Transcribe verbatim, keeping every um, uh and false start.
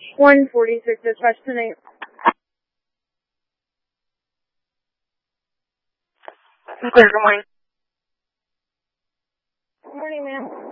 one forty-six dispatch tonight. Clear, good morning. Good morning, ma'am.